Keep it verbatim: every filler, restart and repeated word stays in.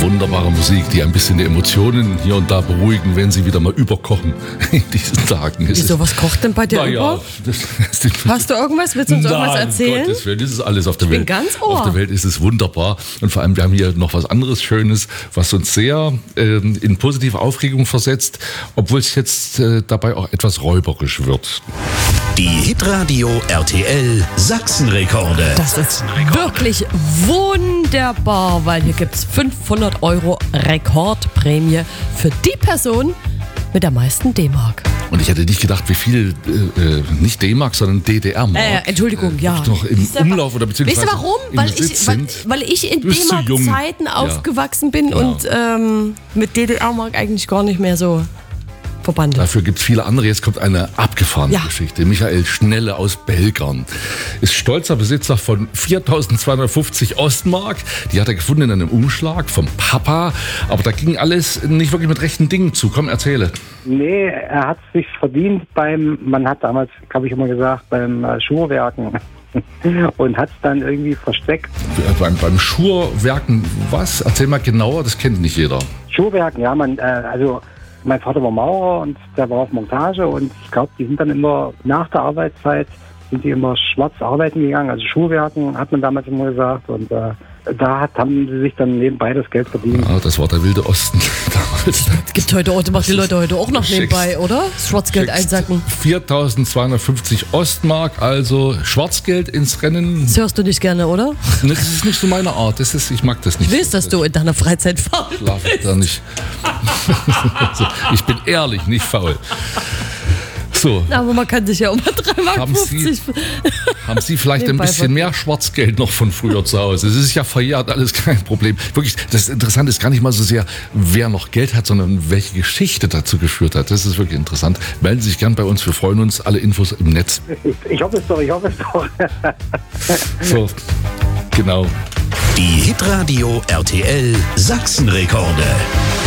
Wunderbare Musik, die ein bisschen die Emotionen hier und da beruhigen, wenn sie wieder mal überkochen in diesen Tagen. Es Wieso, ist, was kocht denn bei dir na ja, über? das, das, Hast du irgendwas? Willst du uns Nein, irgendwas erzählen? Um Gottes Willen, das ist alles auf der Ich bin Welt. ganz Ohr. Auf der Welt ist es wunderbar. Und vor allem, wir haben hier noch was anderes Schönes, was uns sehr ähm, in positive Aufregung versetzt, obwohl es jetzt äh, dabei auch etwas räuberisch wird. Die Hitradio R T L Sachsenrekorde. Das ist wirklich wunderbar, weil hier gibt es fünfhundert Euro Rekordprämie für die Person mit der meisten D-Mark. Und ich hätte nicht gedacht, wie viel, äh, nicht D-Mark, sondern D D R-Mark. Äh, Entschuldigung, ja. Noch im Wisst ihr, Umlauf oder beziehungsweise Weißt du warum? im Weil Besitz ich, weil, sind. weil ich in Du bist zu jung. D-Mark-Zeiten Ja. aufgewachsen bin Ja. und ähm, mit D D R-Mark eigentlich gar nicht mehr so verbandelt. Dafür gibt es viele andere. Jetzt kommt eine abgefahrene Ja. Geschichte. Michael Schnelle aus Belgern ist stolzer Besitzer von viertausendzweihundertfünfzig Ostmark. Die hat er gefunden in einem Umschlag vom Papa. Aber da ging alles nicht wirklich mit rechten Dingen zu. Komm, erzähle. Nee, er hat sich verdient beim, man hat damals, habe ich immer gesagt, beim äh, Schuhwerken und hat es dann irgendwie versteckt. Äh, Beim, beim Schurwerken, was? Erzähl mal genauer, das kennt nicht jeder. Schuhwerken, ja, man, äh, also mein Vater war Maurer und der war auf Montage und ich glaube, die sind dann immer nach der Arbeitszeit, sind die immer schwarz arbeiten gegangen, also Schuhwerken hat man damals immer gesagt und äh, da hat, haben sie sich dann nebenbei das Geld verdient. Ja, das war der wilde Osten damals. Es gibt heute, heute macht die Leute heute auch noch Schickst. nebenbei, oder? Das Schwarzgeld einsacken. viertausendzweihundertfünfzig Ostmark, also Schwarzgeld ins Rennen. Das hörst du nicht gerne, oder? Das ist nicht so meine Art. Das ist, ich mag das nicht. Ich weiß, dass du in deiner Freizeit faul Schlafe ich da nicht. Ich bin ehrlich, nicht faul. So, Aber man kann sich ja um drei Mark Haben Sie- fünfzig. haben Sie vielleicht ein Nebenbei bisschen mehr Schwarzgeld noch von früher zu Hause? Es ist ja verjährt, alles kein Problem. Wirklich, das Interessante ist gar nicht mal so sehr, wer noch Geld hat, sondern welche Geschichte dazu geführt hat. Das ist wirklich interessant. Melden Sie sich gern bei uns, wir freuen uns. Alle Infos im Netz. Ich, ich hoffe es doch, ich hoffe es doch. So, genau. Die Hitradio R T L Sachsenrekorde.